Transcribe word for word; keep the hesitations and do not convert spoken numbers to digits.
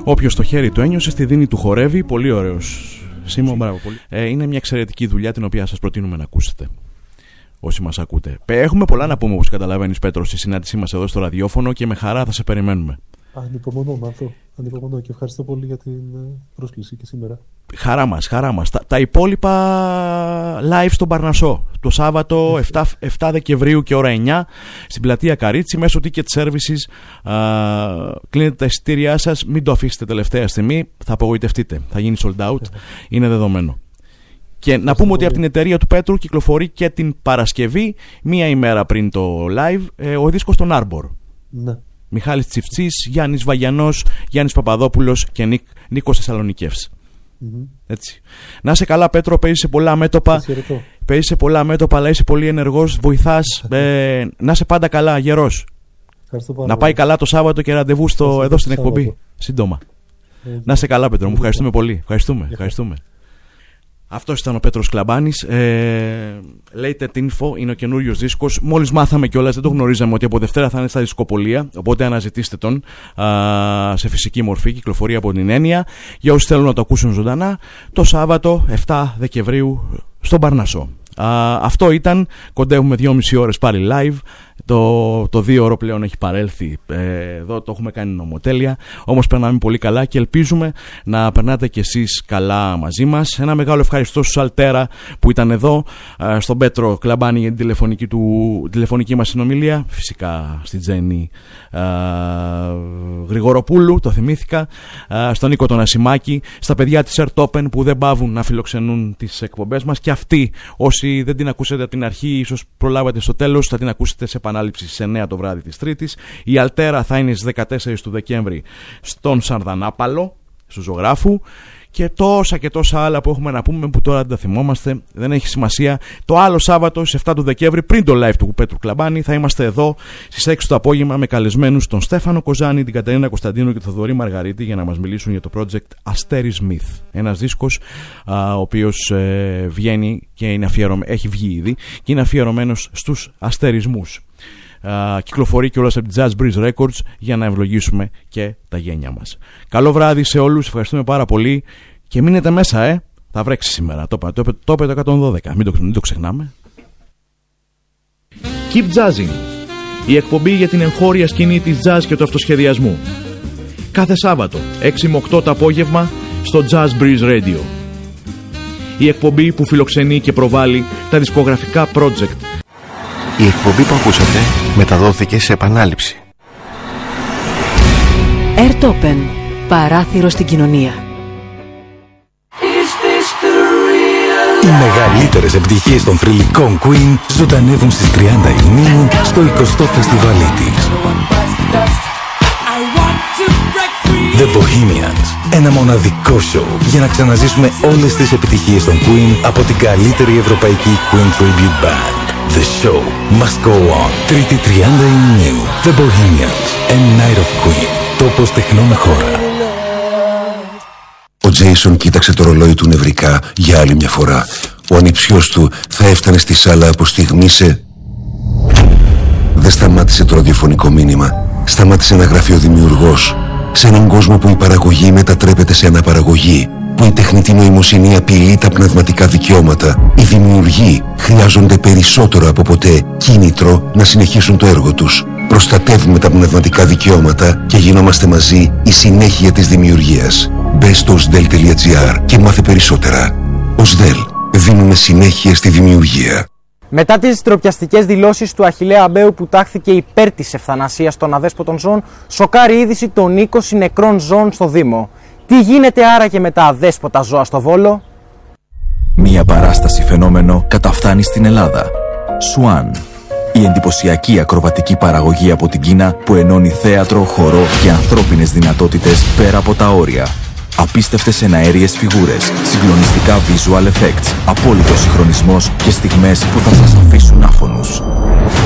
Όποιος το χέρι του ένιωσε, στη δίνη του χορεύει. Πολύ ωραίος. Σίμω, μπράβο, πολύ. Ε, είναι μια εξαιρετική δουλειά την οποία σας προτείνουμε να ακούσετε. Όσοι μας ακούτε. Έχουμε πολλά να πούμε, όπως καταλαβαίνεις, Πέτρο, στη συνάντησή μας εδώ στο ραδιόφωνο και με χαρά θα σε περιμένουμε. Ανυπομονώ με αυτό. Ανυπομονώ και ευχαριστώ πολύ για την πρόσκληση και σήμερα. Χαρά μας, χαρά μας. Τα, τα υπόλοιπα live στον Παρνασσό. Το Σάββατο επτά Δεκεμβρίου και ώρα εννιά στην πλατεία Καρίτσι μέσω Ticket Services. Α, κλείνετε τα εισιτήριά σας. Μην το αφήσετε τελευταία στιγμή. Θα απογοητευτείτε. Θα γίνει sold out. Είναι δεδομένο. Και να πούμε ότι από την εταιρεία του Πέτρου κυκλοφορεί και την Παρασκευή, μία ημέρα πριν το live, ε, ο δίσκος των Arbor. Ναι. Μιχάλης Τσιφτσής, Γιάννης Βαγιανός, Γιάννης Παπαδόπουλος και Νίκ, Νίκος Θεσσαλονικεύς. Mm-hmm. Έτσι. Να είσαι καλά, Πέτρο, παίζεις σε πολλά μέτωπα. Παίζεις σε πολλά μέτωπα, αλλά είσαι πολύ ενεργός, βοηθάς. ε, να είσαι πάντα καλά, γερός. Να πάει καλά το Σάββατο και ραντεβού στο, εδώ στην εκπομπή. Σάββατο. Σύντομα. Ε, να είσαι καλά, Πέτρο, μου ευχαριστούμε πολύ. Ευχαριστούμε. ευχαριστούμε. Αυτός ήταν ο Πέτρος Κλαμπάνης. ε, Later Info είναι ο καινούριος δίσκος. Μόλις μάθαμε κιόλας, δεν το γνωρίζαμε, ότι από Δευτέρα θα είναι στα δισκοπολία. Οπότε αναζητήστε τον α, σε φυσική μορφή. Κυκλοφορεί από την Έννοια. Για όσους θέλουν να το ακούσουν ζωντανά, το Σάββατο επτά Δεκεμβρίου στον Παρνασσό. Α, αυτό ήταν. Κοντεύουμε δυόμιση ώρες πάλι live. Το, το δύο ώρο πλέον έχει παρέλθει. ε, Εδώ το έχουμε κάνει νομοτέλεια. Όμως περνάμε πολύ καλά και ελπίζουμε να περνάτε κι εσείς καλά μαζί μας. Ένα μεγάλο ευχαριστώ στους Αλτέρα που ήταν εδώ, ε, στον Πέτρο Κλαμπάνη για την τηλεφωνική, του, τηλεφωνική μας συνομιλία. Φυσικά στην Τζέννη ε, Γρηγοροπούλου, το θυμήθηκα, ε, στον Νίκο τον Ασημάκη, στα παιδιά της Ερτόπεν που δεν παύουν να φιλοξενούν τις εκπομπές μας. Και αυτοί, όσοι δεν την ακούσετε από την αρχή, ίσως προλάβατε στο τέλος, θα την ακούσετε σε επανάληψη στις εννιά το βράδυ της Τρίτης. Η Αλτέρα θα είναι στις δεκατέσσερις του Δεκέμβρη στον Σαρδανάπαλο, στο Ζωγράφου. Και τόσα και τόσα άλλα που έχουμε να πούμε που τώρα δεν τα θυμόμαστε, δεν έχει σημασία. Το άλλο Σάββατο στις επτά του Δεκέμβρη, πριν το live του Πέτρου Κλαμπάνη, θα είμαστε εδώ στις έξι το απόγευμα με καλεσμένους τον Στέφανο Κοζάνη, την Κατερίνα Κωνσταντίνου και τον Θοδωρή Μαργαρίτη για να μας μιλήσουν για το project Αστέρης Myth. Ένας δίσκος α, ο οποίος ε, βγαίνει και είναι αφιερωμένο, έχει βγει ήδη και είναι αφιερωμένος στους αστερισμούς. Uh, κυκλοφορεί και όλας από την Jazz Breeze Records για να ευλογήσουμε και τα γένια μας. Καλό βράδυ σε όλους, ευχαριστούμε πάρα πολύ και μείνετε μέσα, ε! Θα βρέξει σήμερα, το είπε το, το εκατόν δώδεκα, μην το, μην το ξεχνάμε. Keep Jazzing, η εκπομπή για την εγχώρια σκηνή της jazz και του αυτοσχεδιασμού. Κάθε Σάββατο, έξι με οκτώ το απόγευμα, στο Jazz Breeze Radio. Η εκπομπή που φιλοξενεί και προβάλλει τα δισκογραφικά project. Η εκπομπή που ακούσατε μεταδόθηκε σε επανάληψη. Ερτόπεν, παράθυρο στην κοινωνία. Οι μεγαλύτερες επιτυχίες των θρυλικών Queen ζωντανεύουν στις τριάντα Ιουνίου στο εικοστό φεστιβάλ της. The Bohemians, ένα μοναδικό σοου για να ξαναζήσουμε όλες τις επιτυχίες των Queen από την καλύτερη ευρωπαϊκή Queen Tribute Band. The show must go on. Τρίτη τριάντα Ιουνίου. The Bohemians, A Night of Queen. Τόπος τεχνό με χώρα. Ο Τζέισον κοίταξε το ρολόι του νευρικά για άλλη μια φορά. Ο ανιψιός του θα έφτανε στη σάλα από στιγμή σε... Δεν σταμάτησε το ραδιοφωνικό μήνυμα. Σταμάτησε να γράφει ο δημιουργός. Σε έναν κόσμο που η παραγωγή μετατρέπεται σε αναπαραγωγή, που η τεχνητή νοημοσύνη απειλεί τα πνευματικά δικαιώματα, οι δημιουργοί χρειάζονται περισσότερο από ποτέ κίνητρο να συνεχίσουν το έργο τους. Προστατεύουμε τα πνευματικά δικαιώματα και γινόμαστε μαζί η συνέχεια της δημιουργίας. Μπες στο οσδέλ τελεία τζι άρ και μάθε περισσότερα. οσδέλ. Δίνουμε συνέχεια στη δημιουργία. Μετά τις ντροπιαστικές δηλώσεις του Αχιλλέα Αμπέου που τάχθηκε υπέρ της ευθανασίας των αδέσποτων ζώων, σοκάρει είδηση των είκοσι νεκρών ζώων στο Δήμο. Τι γίνεται άραγε με τα αδέσποτα ζώα στο Βόλο? Μία παράσταση φαινόμενο καταφθάνει στην Ελλάδα. Swan. Η εντυπωσιακή ακροβατική παραγωγή από την Κίνα που ενώνει θέατρο, χορό και ανθρώπινες δυνατότητες πέρα από τα όρια. Απίστευτες εναέριες φιγούρες, συγκλονιστικά visual effects, απόλυτος συγχρονισμός και στιγμές που θα σας αφήσουν άφωνους.